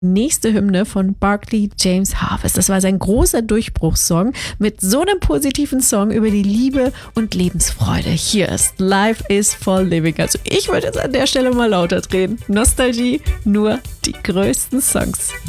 nächste Hymne von Barclay James Harvest. Das war sein großer Durchbruchssong mit so einem positiven Song über die Liebe und Lebensfreude. Hier ist Life is for Living. Also ich würde jetzt an der Stelle mal lauter drehen. Nostalgie, nur die größten Songs.